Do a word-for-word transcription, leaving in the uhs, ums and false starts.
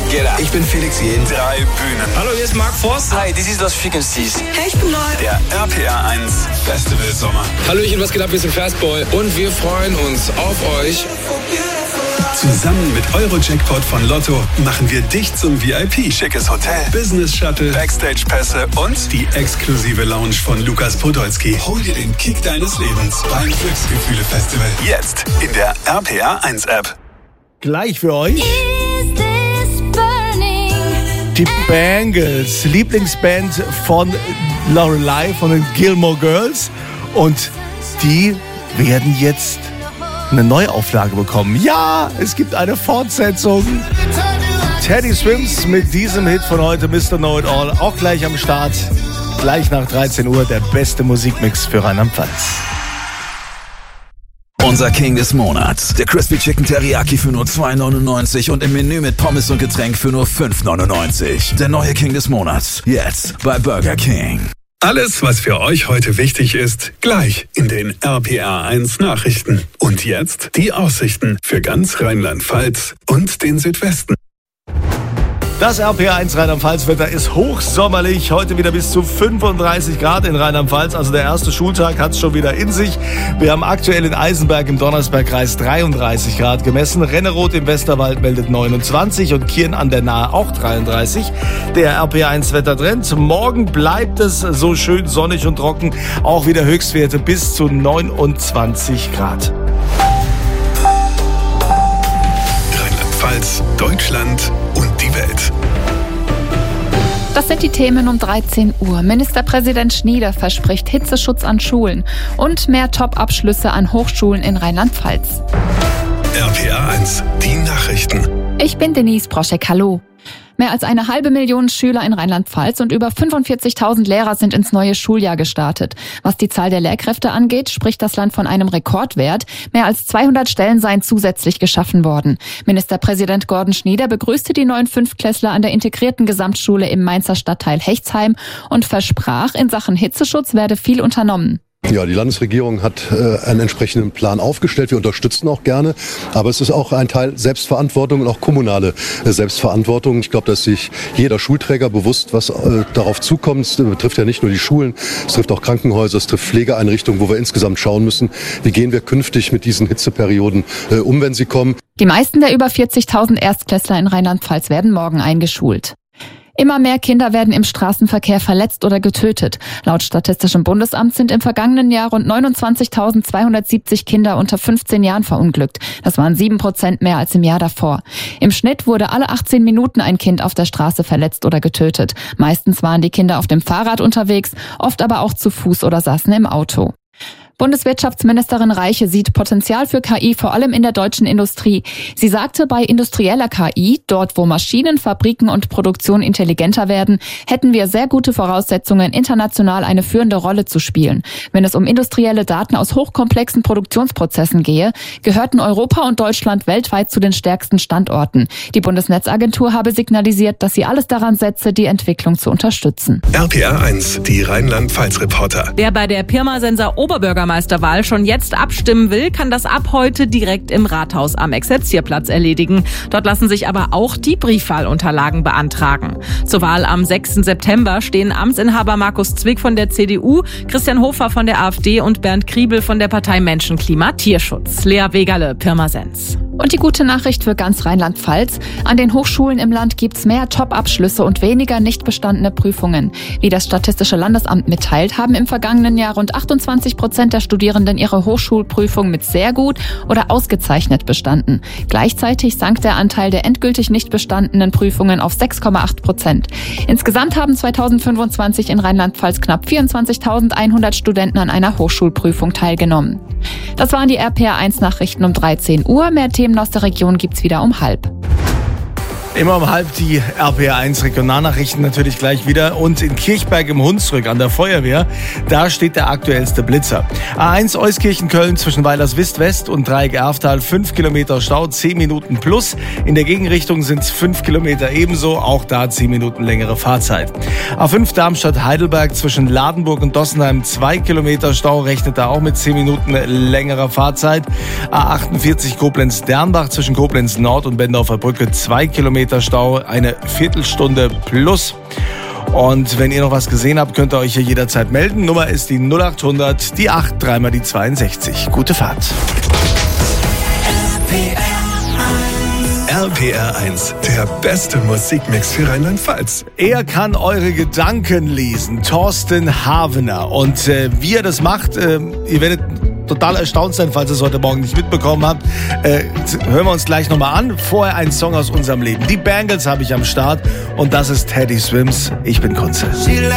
Guetta. Ich bin Felix Jähn. Drei Bühnen. Hallo, hier ist Mark Forster. Hi, this is Los Frequencies. Hey, ich bin neu. Der R P R eins Festival Sommer. Hallöchen, was geht ab? Wir sind Fastboy und wir freuen uns auf euch. Zusammen mit Euro-Jackpot von Lotto machen wir dich zum V I P. Schickes Hotel, Business-Shuttle, Backstage-Pässe und die exklusive Lounge von Lukas Podolski. Hol dir den Kick deines Lebens beim Glücksgefühle-Festival. Jetzt in der R P R eins App. Gleich für euch die Bangles, Lieblingsband von Lorelei, von den Gilmore Girls. Und die werden jetzt eine Neuauflage bekommen. Ja, es gibt eine Fortsetzung. Teddy Swims mit diesem Hit von heute, Mister Know-It-All, auch gleich am Start. Gleich nach dreizehn Uhr der beste Musikmix für Rheinland-Pfalz. Unser King des Monats. Der Crispy Chicken Teriyaki für nur zwei neunundneunzig und im Menü mit Pommes und Getränk für nur fünf neunundneunzig. Der neue King des Monats. Jetzt bei Burger King. Alles, was für euch heute wichtig ist, gleich in den R P R eins Nachrichten. Und jetzt die Aussichten für ganz Rheinland-Pfalz und den Südwesten. Das R P R eins Rheinland-Pfalz-Wetter ist hochsommerlich. Heute wieder bis zu fünfunddreißig Grad in Rheinland-Pfalz. Also der erste Schultag hat es schon wieder in sich. Wir haben aktuell in Eisenberg im Donnersbergkreis dreiunddreißig Grad gemessen. Renneroth im Westerwald meldet neunundzwanzig und Kirn an der Nahe auch dreiunddreißig. Der R P R eins Wettertrend. Morgen bleibt es so schön sonnig und trocken. Auch wieder Höchstwerte bis zu neunundzwanzig Grad. Rheinland-Pfalz, Deutschland und die Welt. Das sind die Themen um dreizehn Uhr. Ministerpräsident Schnieder verspricht Hitzeschutz an Schulen und mehr Top-Abschlüsse an Hochschulen in Rheinland-Pfalz. R P R eins, die Nachrichten. Ich bin Denise Broschek, hallo. Mehr als eine halbe Million Schüler in Rheinland-Pfalz und über fünfundvierzigtausend Lehrer sind ins neue Schuljahr gestartet. Was die Zahl der Lehrkräfte angeht, spricht das Land von einem Rekordwert. Mehr als zweihundert Stellen seien zusätzlich geschaffen worden. Ministerpräsident Gordon Schnieder begrüßte die neuen Fünftklässler an der integrierten Gesamtschule im Mainzer Stadtteil Hechtsheim und versprach, in Sachen Hitzeschutz werde viel unternommen. Ja, die Landesregierung hat äh, einen entsprechenden Plan aufgestellt. Wir unterstützen auch gerne. Aber es ist auch ein Teil Selbstverantwortung und auch kommunale äh, Selbstverantwortung. Ich glaube, dass sich jeder Schulträger bewusst, was äh, darauf zukommt. Es betrifft ja nicht nur die Schulen, es trifft auch Krankenhäuser, es trifft Pflegeeinrichtungen, wo wir insgesamt schauen müssen, wie gehen wir künftig mit diesen Hitzeperioden äh, um, wenn sie kommen. Die meisten der über vierzigtausend Erstklässler in Rheinland-Pfalz werden morgen eingeschult. Immer mehr Kinder werden im Straßenverkehr verletzt oder getötet. Laut Statistischem Bundesamt sind im vergangenen Jahr rund neunundzwanzigtausendzweihundertsiebzig Kinder unter fünfzehn Jahren verunglückt. Das waren sieben Prozent mehr als im Jahr davor. Im Schnitt wurde alle achtzehn Minuten ein Kind auf der Straße verletzt oder getötet. Meistens waren die Kinder auf dem Fahrrad unterwegs, oft aber auch zu Fuß oder saßen im Auto. Bundeswirtschaftsministerin Reiche sieht Potenzial für K I vor allem in der deutschen Industrie. Sie sagte, bei industrieller K I, dort wo Maschinen, Fabriken und Produktion intelligenter werden, hätten wir sehr gute Voraussetzungen, international eine führende Rolle zu spielen. Wenn es um industrielle Daten aus hochkomplexen Produktionsprozessen gehe, gehörten Europa und Deutschland weltweit zu den stärksten Standorten. Die Bundesnetzagentur habe signalisiert, dass sie alles daran setze, die Entwicklung zu unterstützen. R P R eins, die Rheinland-Pfalz-Reporter. Wer bei der Pirmasens Oberbürgermeisterwahl schon jetzt abstimmen will, kann das ab heute direkt im Rathaus am Exerzierplatz erledigen. Dort lassen sich aber auch die Briefwahlunterlagen beantragen. Zur Wahl am sechsten September stehen Amtsinhaber Markus Zwick von der C D U, Christian Hofer von der AfD und Bernd Kriebel von der Partei Menschen, Klima, Tierschutz. Lea Wegerle, Pirmasens. Und die gute Nachricht für ganz Rheinland-Pfalz: An den Hochschulen im Land gibt's mehr Top-Abschlüsse und weniger nicht bestandene Prüfungen. Wie das Statistische Landesamt mitteilt, haben im vergangenen Jahr rund achtundzwanzig Prozent der Studierenden ihre Hochschulprüfung mit sehr gut oder ausgezeichnet bestanden. Gleichzeitig sank der Anteil der endgültig nicht bestandenen Prüfungen auf sechs Komma acht Prozent. Insgesamt haben zweitausendfünfundzwanzig in Rheinland-Pfalz knapp vierundzwanzigtausendeinhundert Studenten an einer Hochschulprüfung teilgenommen. Das waren die R P R eins Nachrichten um dreizehn Uhr. Mehr Themen aus der Region gibt's wieder um halb. Immer um halb die R P R eins Regionalnachrichten natürlich gleich wieder. Und in Kirchberg im Hunsrück an der Feuerwehr, da steht der aktuellste Blitzer. A eins Euskirchen-Köln zwischen Weilerswist West und Dreieck Erftal, fünf Kilometer Stau, zehn Minuten plus. In der Gegenrichtung sind es fünf Kilometer ebenso, auch da zehn Minuten längere Fahrzeit. A fünf Darmstadt-Heidelberg zwischen Ladenburg und Dossenheim, zwei Kilometer Stau, rechnet da auch mit zehn Minuten längerer Fahrzeit. A achtundvierzig Koblenz-Dernbach zwischen Koblenz Nord und Bendorfer Brücke, zwei Kilometer Kilometer Stau, eine Viertelstunde plus. Und wenn ihr noch was gesehen habt, könnt ihr euch hier jederzeit melden. Nummer ist die null acht hundert, die acht, dreimal die zweiundsechzig. Gute Fahrt. R P R eins, der beste Musikmix für Rheinland-Pfalz. Er kann eure Gedanken lesen, Thorsten Havener. Und äh, wie er das macht, äh, ihr werdet total erstaunt sein, falls ihr es heute Morgen nicht mitbekommen habt. Äh, hören wir uns gleich nochmal an. Vorher ein Song aus unserem Leben. Die Bangles habe ich am Start und das ist Teddy Swims. Ich bin Kunze.